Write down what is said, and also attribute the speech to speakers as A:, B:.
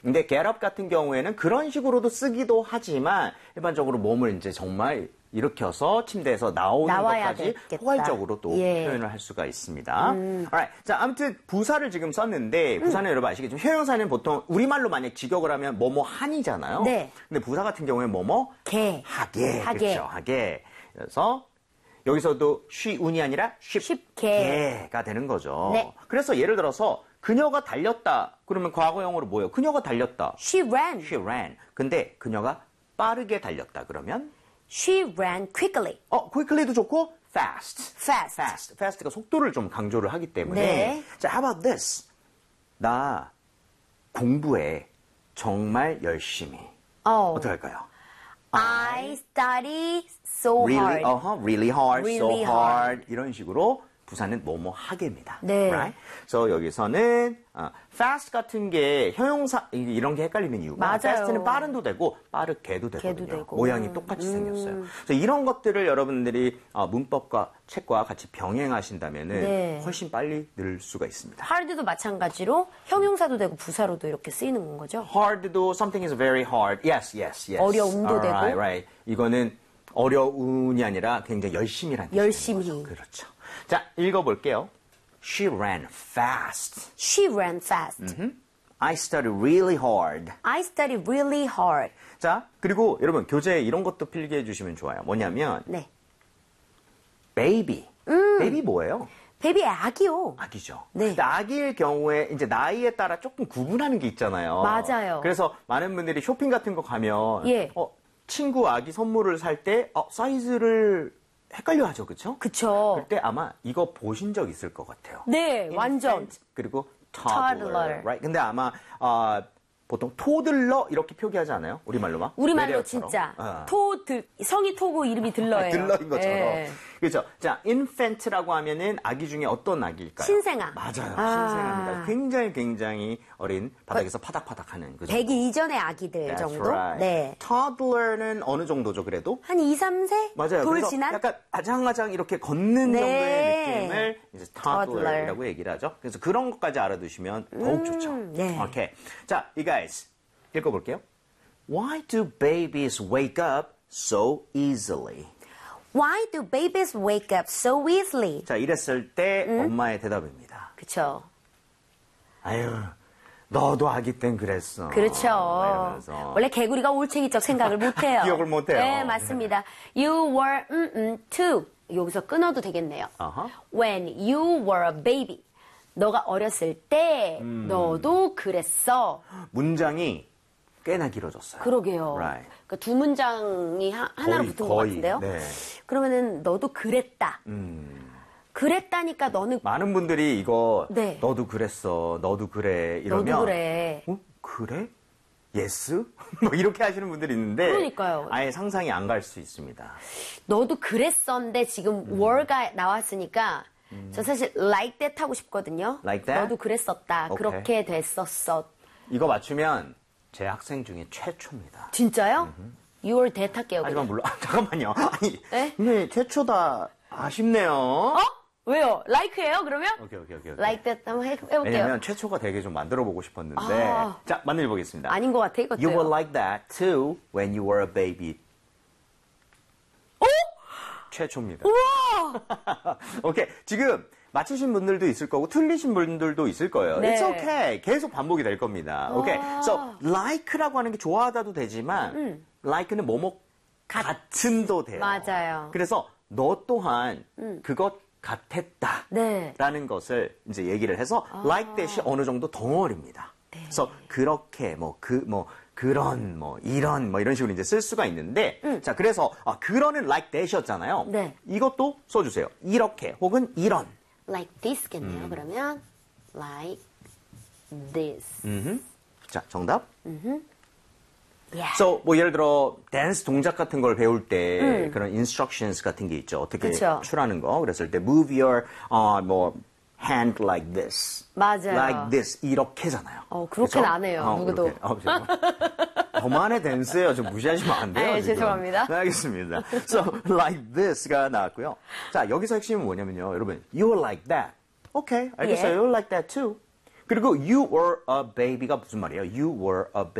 A: 근데 get up 같은 경우에는 그런 식으로도 쓰기도 하지만 일반적으로 몸을 이제 정말 일으켜서 침대에서 나오는 것까지
B: 됐겠다.
A: 포괄적으로 또
B: 예.
A: 표현을 할 수가 있습니다. Alright. 자, 아무튼 부사를 지금 썼는데 부사는 여러분 아시겠지만 형용사는 보통 우리말로 만약 직역을 하면 뭐뭐 한이잖아요.
B: 네.
A: 근데 부사 같은 경우에는 뭐뭐
B: 개.
A: 하게. 그렇죠. 하게. 그래서 여기서도 쉬운이 아니라 쉽게가 되는 거죠.
B: 네.
A: 그래서 예를 들어서 그녀가 달렸다. 그러면 과거형으로 뭐예요? 그녀가 달렸다.
B: She ran.
A: She ran. 근데 그녀가 빠르게 달렸다. 그러면
B: She ran quickly.
A: quickly도 좋고 fast.
B: Fast.
A: fast가 속도를 좀 강조를 하기 때문에
B: 네.
A: 자, how about this? 나 공부해 정말 열심히. 어떻게 할까요?
B: I study so
A: Really,
B: hard.
A: really hard, so
B: Really
A: hard. 이런 식으로 부사는 뭐뭐 하게입니다.
B: 네.
A: Right? So 여기서는 fast 같은 게 형용사 이런 게 헷갈리는 이유가
B: 맞아요.
A: fast는 빠른도 되고 빠르게도 되거든요.
B: 되고.
A: 모양이 똑같이 생겼어요. 그래서 이런 것들을 여러분들이 문법과 책과 같이 병행하신다면은
B: 네.
A: 훨씬 빨리 늘 수가 있습니다.
B: hard도 마찬가지로 형용사도 되고 부사로도 이렇게 쓰이는 건 거죠.
A: hard도 something is very hard. Yes.
B: 어려움도 되고.
A: Right. 이거는 어려운이 아니라 굉장히 열심히란 뜻이죠.
B: 열심히.
A: 그렇죠. 자, 읽어볼게요. She ran fast.
B: She ran fast.
A: I studied really hard.
B: I studied really hard.
A: 자, 그리고 여러분 교재에 이런 것도 필기해 주시면 좋아요. 뭐냐면
B: 네.
A: baby. baby 뭐예요?
B: 베이비 아기요.
A: 아기죠.
B: 네.
A: 근데 아기일 경우에 이제 나이에 따라 조금 구분하는 게 있잖아요.
B: 맞아요.
A: 그래서 많은 분들이 쇼핑 같은 거 가면
B: 예.
A: 친구 아기 선물을 살 때 사이즈를 헷갈려 하죠. 그렇죠?
B: 그쵸.
A: 그때 아마 이거 보신 적 있을 것 같아요.
B: 네, 완전.
A: 그리고 toddler. Right? 근데 아마 보통 토들러 이렇게 표기하지 않아요? 우리말로만?
B: 우리말로
A: 외래어처럼.
B: 진짜. 성이 토고 이름이 들러예요.
A: 들러인 것처럼.
B: 네.
A: 그렇죠. 자, infant라고 하면은 아기 중에 어떤 아기일까요?
B: 신생아.
A: 맞아요. 신생아입니다. 굉장히 어린 바닥에서 파닥파닥하는 그 정도.
B: 100이 이전의 아기들
A: That's
B: 정도.
A: right.
B: 네.
A: toddler는 어느 정도죠, 그래도?
B: 한 2, 3세?
A: 맞아요.
B: 돌
A: 그래서
B: 지난?
A: 약간 아장아장 이렇게 걷는
B: 네.
A: 정도의 느낌을 이제 toddler이라고 얘기를 하죠. 그래서 그런 것까지 알아두시면 더욱 좋죠.
B: 네.
A: 오케이. 자, you guys 읽어볼게요. Why do babies wake up so easily?
B: Why do babies wake up so easily?
A: 자, 이랬을 때 엄마의 대답입니다.
B: 그쵸.
A: 아유, 너도 아기 땐 그랬어.
B: 그렇죠.
A: 이러면서.
B: 원래 개구리가 올챙이적 생각을 못해요.
A: 기억을 못해요.
B: 네, 맞습니다. You were too. 여기서 끊어도 되겠네요.
A: 어허.
B: When you were a baby. 너가 어렸을 때 너도 그랬어.
A: 문장이 꽤나 길어졌어요.
B: 그러게요.
A: Right.
B: 그러니까 두 문장이 하나로 붙은 것 같은데요.
A: 네.
B: 그러면은 너도 그랬다. 그랬다니까 너는
A: 많은 분들이 이거
B: 네.
A: 너도 그랬어, 너도 그래 이러면
B: 너도 그래.
A: 그래? 예스? 뭐 이렇게 하시는 분들이 있는데
B: 그러니까요.
A: 아예 상상이 안 갈 수 있습니다.
B: 너도 그랬었는데 지금 were가 나왔으니까 저 사실 like that 하고 싶거든요.
A: Like that?
B: 너도 그랬었다.
A: 오케이.
B: 그렇게 됐었어.
A: 이거 맞추면 제 학생 중에 최초입니다.
B: 진짜요? 6월 that 할게요.
A: 하지만
B: 그냥.
A: 물론 잠깐만요. 아니,
B: 네?
A: 네, 최초다. 아쉽네요.
B: 왜요? like예요? 그러면?
A: 오케이.
B: like that 한번 해볼게요.
A: 왜냐면 최초가 되게 좀 만들어 보고 싶었는데.
B: 아.
A: 자, 만들어 보겠습니다.
B: 아닌 것 같아 이것도요.
A: You were like that too when you were a baby. 최초입니다.
B: 우와!
A: 오케이. 지금 맞추신 분들도 있을 거고 틀리신 분들도 있을 거예요.
B: 네.
A: It's okay. 계속 반복이 될 겁니다. 오케이. So like라고 하는 게 좋아하다도 되지만 like는 뭐뭐 같은도 돼요.
B: 맞아요.
A: 그래서 너 또한 그것 같았다.
B: 네.
A: 라는 것을 이제 얘기를 해서 like that이 어느 정도 덩어리입니다.
B: 네.
A: 그래서 그렇게 그런 이런 이런 식으로 이제 쓸 수가 있는데 자 그래서 그런은 like that이었잖아요.
B: 네.
A: 이것도 써주세요. 이렇게 혹은 이런.
B: like this겠네요. 그러면 like this.
A: 자 정답.
B: Yeah.
A: So 뭐 예를 들어 댄스 동작 같은 걸 배울 때 그런 instructions 같은 게 있죠. 어떻게
B: 그쵸.
A: 출하는 거. 그랬을 때 move your hand like this.
B: 맞아요.
A: Like this 이렇게잖아요.
B: 그렇게는 안 해요. 누구도.
A: 저만의 댄스예요. 좀 무시하시면 안 돼요.
B: 네,
A: 지금.
B: 죄송합니다.
A: 네, 알겠습니다. So like this가 나왔고요. 자 여기서 핵심은 뭐냐면요. 여러분, you're like that. 오케이, 알겠어요.
B: 예.
A: You're like that too. 그리고 you were a baby가 무슨 말이에요? You were a